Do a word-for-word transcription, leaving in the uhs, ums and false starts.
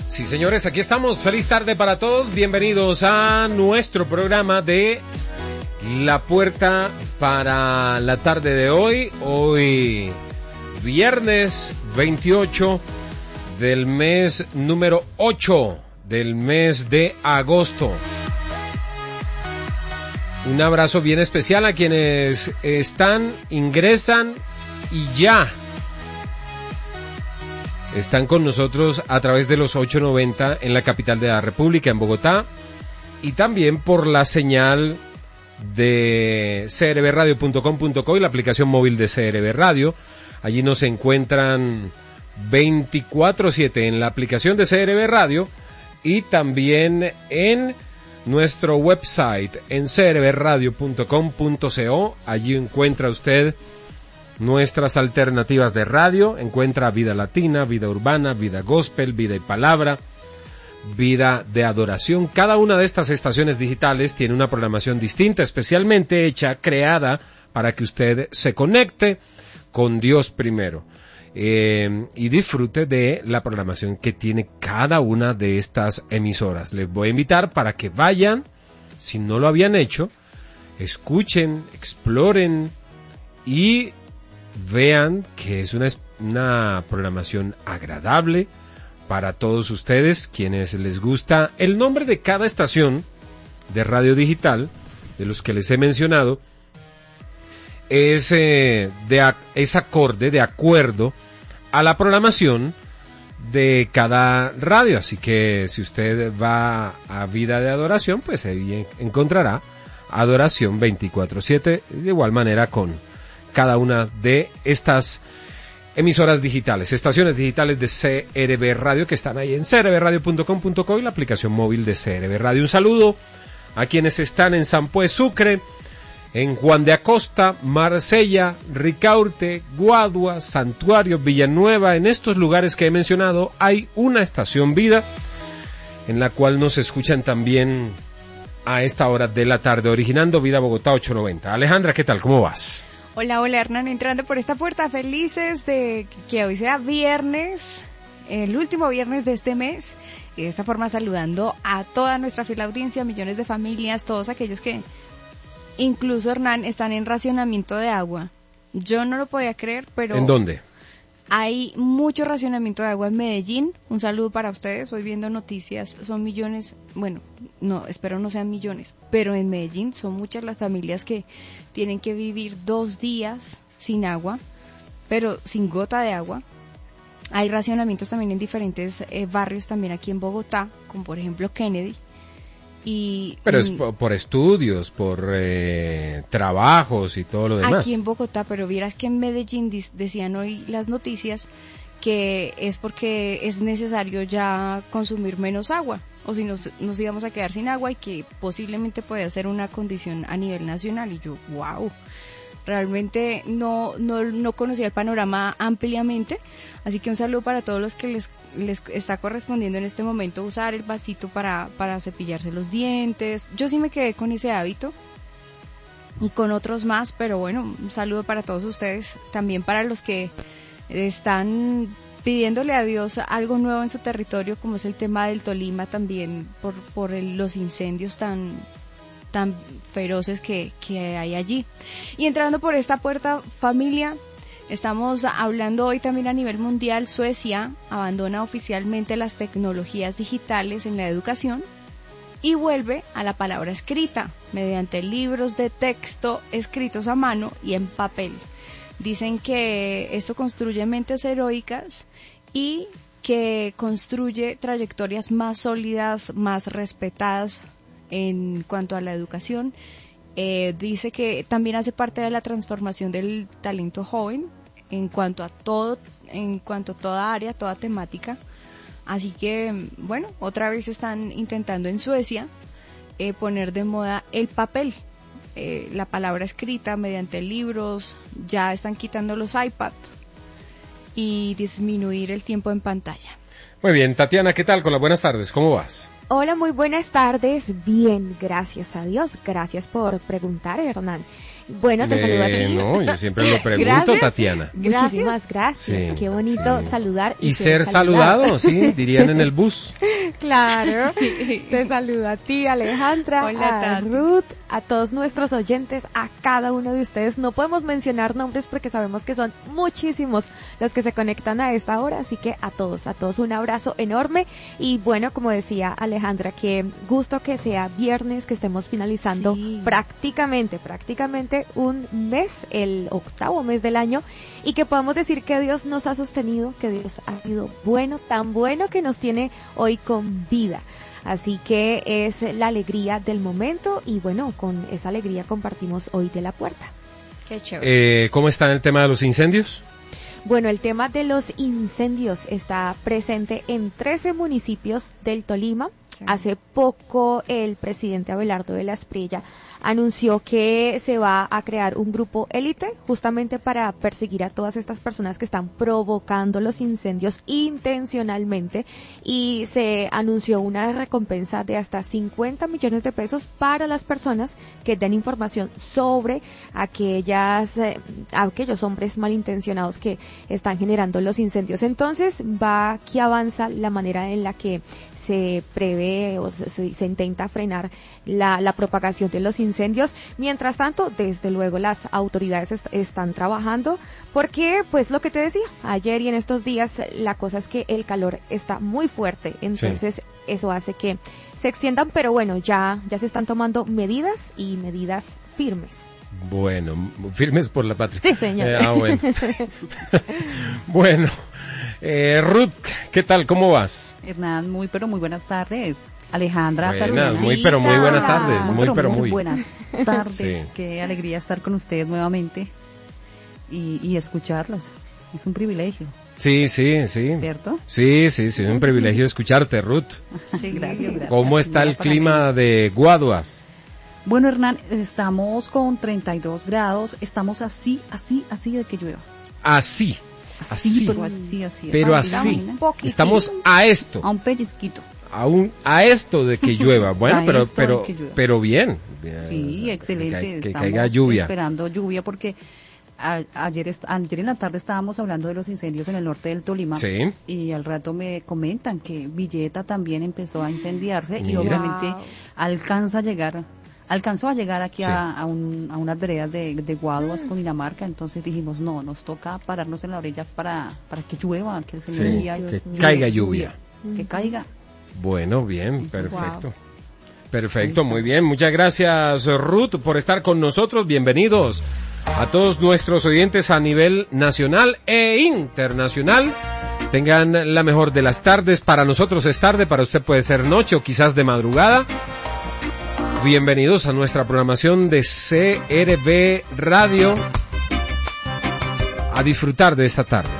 Sí, señores, aquí estamos. Feliz tarde para todos. Bienvenidos a nuestro programa de La Puerta para la tarde de hoy. Hoy, viernes veintiocho del mes número ocho del mes de agosto. Un abrazo bien especial a quienes están, ingresan y ya están con nosotros a través de los ochocientos noventa en la capital de la República, en Bogotá, y también por la señal de c r b radio punto com punto co y la aplicación móvil de C R B Radio. Allí nos encuentran veinticuatro siete en la aplicación de C R B Radio y también en nuestro website en c r b radio punto com punto co. Allí encuentra usted nuestras alternativas de radio, encuentra Vida Latina, Vida Urbana, Vida Gospel, Vida y Palabra, Vida de Adoración. Cada una de estas estaciones digitales tiene una programación distinta, especialmente hecha, creada para que usted se conecte con Dios primero eh, y disfrute de la programación que tiene cada una de estas emisoras. Les voy a invitar para que vayan, si no lo habían hecho, escuchen, exploren y vean que es una, una programación agradable para todos ustedes, quienes les gusta el nombre de cada estación de radio digital, de los que les he mencionado, es, eh, de, es acorde, de acuerdo a la programación de cada radio. Así que si usted va a Vida de Adoración, pues ahí encontrará Adoración veinticuatro siete, de igual manera con cada una de estas emisoras digitales, estaciones digitales de C R B Radio, que están ahí en c r b radio punto com punto co y la aplicación móvil de C R B Radio. Un saludo a quienes están en San Pues Sucre, en Juan de Acosta, Marsella, Ricaurte, Guadua, Santuario, Villanueva. En estos lugares que he mencionado hay una estación Vida, en la cual nos escuchan también a esta hora de la tarde, originando Vida Bogotá ochocientos noventa. Alejandra, ¿qué tal? ¿Cómo vas? Hola, hola Hernán, entrando por esta puerta, felices de que hoy sea viernes, el último viernes de este mes, y de esta forma saludando a toda nuestra fiel audiencia, millones de familias, todos aquellos que, incluso Hernán, están en racionamiento de agua. Yo no lo podía creer, pero... ¿En dónde? Hay mucho racionamiento de agua en Medellín. Un saludo para ustedes, hoy viendo noticias, son millones, bueno, no, espero no sean millones, pero en Medellín son muchas las familias que tienen que vivir dos días sin agua, pero sin gota de agua. Hay racionamientos también en diferentes eh, barrios también aquí en Bogotá, como por ejemplo Kennedy. Y, pero es por, por estudios, por eh, trabajos y todo lo demás. Aquí en Bogotá, pero vieras que en Medellín decían hoy las noticias que es porque es necesario ya consumir menos agua, o si nos, nos íbamos a quedar sin agua y que posiblemente puede ser una condición a nivel nacional. Y yo, wow, realmente no, no, no conocía el panorama ampliamente, así que un saludo para todos los que les, les está correspondiendo en este momento usar el vasito para, para cepillarse los dientes. Yo sí me quedé con ese hábito y con otros más, pero bueno, un saludo para todos ustedes, también para los que están pidiéndole a Dios algo nuevo en su territorio, como es el tema del Tolima también, por, por el, los incendios tan... tan feroces que, que hay allí. Y entrando por esta puerta, familia, estamos hablando hoy también a nivel mundial. Suecia abandona oficialmente las tecnologías digitales en la educación y vuelve a la palabra escrita mediante libros de texto escritos a mano y en papel. Dicen que esto construye mentes heroicas y que construye trayectorias más sólidas, más respetadas en cuanto a la educación. Eh, dice que también hace parte de la transformación del talento joven en cuanto a todo, en cuanto a toda área, toda temática. Así que, bueno, otra vez están intentando en Suecia eh, poner de moda el papel, eh, la palabra escrita mediante libros. Ya están quitando los iPads y disminuir el tiempo en pantalla. Muy bien, Tatiana, ¿qué tal? Con las buenas tardes, ¿cómo vas? Hola, muy buenas tardes. Bien, gracias a Dios. Gracias por preguntar, Hernán. Bueno, te Eh, saludo a ti. No, yo siempre lo pregunto, Gracias. Tatiana. Muchísimas gracias. Sí, Qué bonito sí. saludar. Y ser saludado, sí, dirían en el bus. Claro. Te saludo a ti, Alejandra, Hola, a Tati. Ruth, a todos nuestros oyentes, a cada uno de ustedes. No podemos mencionar nombres porque sabemos que son muchísimos los que se conectan a esta hora, así que a todos, a todos un abrazo enorme. Y bueno, como decía Alejandra, qué gusto que sea viernes, que estemos finalizando Sí. prácticamente, prácticamente un mes, el octavo mes del año, y que podamos decir que Dios nos ha sostenido, que Dios ha sido bueno, tan bueno que nos tiene hoy con vida. Así que es la alegría del momento y bueno, con esa alegría compartimos hoy de la puerta. Qué chévere. Eh, ¿Cómo está el tema de los incendios? Bueno, el tema de los incendios está presente en trece municipios del Tolima. Sí. Hace poco el presidente Abelardo de la Espriella anunció que se va a crear un grupo élite justamente para perseguir a todas estas personas que están provocando los incendios intencionalmente, y se anunció una recompensa de hasta cincuenta millones de pesos para las personas que den información sobre aquellas eh, aquellos hombres malintencionados que están generando los incendios. Entonces va que avanza la manera en la que se prevé o se, se intenta frenar la, la propagación de los incendios. Mientras tanto, desde luego las autoridades est- están trabajando porque, pues lo que te decía, ayer y en estos días la cosa es que el calor está muy fuerte, entonces sí. Eso hace que se extiendan, pero bueno, ya, ya se están tomando medidas y medidas firmes. Bueno, firmes por la patria. Sí, señor. Eh, ah, bueno. Bueno, eh, Ruth, ¿qué tal? ¿Cómo vas? Hernán, muy pero muy buenas tardes. Alejandra, Buenas, Tatiana. muy pero muy buenas tardes, Muy, muy pero muy. buenas tardes. Sí. Qué alegría estar con ustedes nuevamente y, y escucharlos. Es un privilegio, Sí, sí, sí. ¿cierto? Sí, sí, sí, es un privilegio escucharte, Ruth. Sí, gracias, gracias. ¿Cómo está el Para mí. clima de Guaduas? Bueno, Hernán, estamos con treinta y dos grados, estamos así, así, así de que llueva. Así, Así, así, pero así, así. pero Ay, así. imagina. Estamos a esto, A un pellizquito. a un, a esto de que llueva. Bueno, A pero, esto de pero, que llueva. pero bien. Bien, Sí, o sea, excelente. Que, que Estamos caiga lluvia. esperando lluvia porque a- ayer, est- ayer en la tarde estábamos hablando de los incendios en el norte del Tolima. Sí. Y al rato me comentan que Villeta también empezó a incendiarse y Mira. obviamente Wow. alcanza a llegar, alcanzó a llegar aquí Sí. a, a, un- a unas veredas de, de Guaduas, Cundinamarca. Entonces dijimos, no, nos toca pararnos en la orilla para, para que llueva, que se Sí, envía que lluvia, caiga lluvia. Que caiga. Bueno, bien, Entonces, perfecto. Perfecto, muy bien. Muchas gracias, Ruth, por estar con nosotros. Bienvenidos a todos nuestros oyentes a nivel nacional e internacional. Tengan la mejor de las tardes. Para nosotros es tarde, para usted puede ser noche o quizás de madrugada. Bienvenidos a nuestra programación de C R B Radio. A disfrutar de esta tarde.